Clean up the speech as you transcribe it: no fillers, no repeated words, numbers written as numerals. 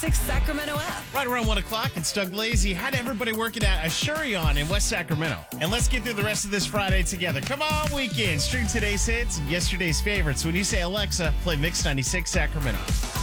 96 Sacramento app. Right around 1 o'clock, it's Doug Lazy. Had everybody working at Ashurion in West Sacramento. And let's get through the rest of this Friday together. Come on, weekend. Stream today's hits and yesterday's favorites. When you say Alexa, play Mix 96 Sacramento.